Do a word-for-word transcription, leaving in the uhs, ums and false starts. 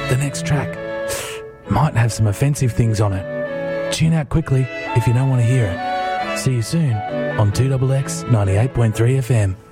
the next track might have some offensive things on it. Tune out quickly if you don't want to hear it. See you soon on two X X ninety-eight point three F M.